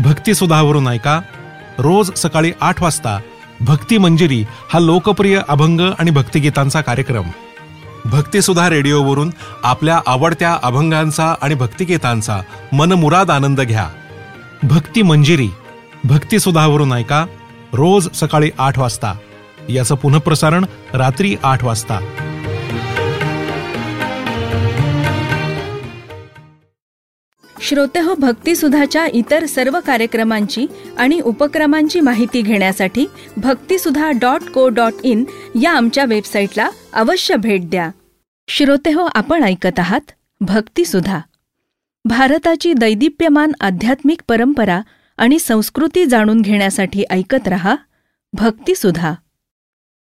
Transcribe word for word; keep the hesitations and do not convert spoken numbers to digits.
भक्तिसुधावरून ऐका रोज सकाळी आठ वाजता भक्ती मंजिरी हा लोकप्रिय अभंग आणि भक्तिगीतांचा कार्यक्रम. भक्तिसुधा रेडिओवरून आपल्या आवडत्या अभंगांचा आणि भक्तिगीतांचा मनमुराद आनंद घ्या. भक्ती मंजिरी भक्तिसुधावरून ऐका रोज सकाळी आठ वाजता. याचं पुनःप्रसारण रात्री आठ वाजता. श्रोतेहो, भक्तिसुधाच्या इतर सर्व कार्यक्रमांची आणि उपक्रमांची माहिती घेण्यासाठी भक्तिसुधा डॉट को डॉट इन या आमच्या वेबसाईटला अवश्य भेट द्या. श्रोतेहो, आपण ऐकत आहात भक्तिसुधा. भारताची दैदिप्यमान आध्यात्मिक परंपरा आणि संस्कृती जाणून घेण्यासाठी ऐकत रहा भक्तिसुधा.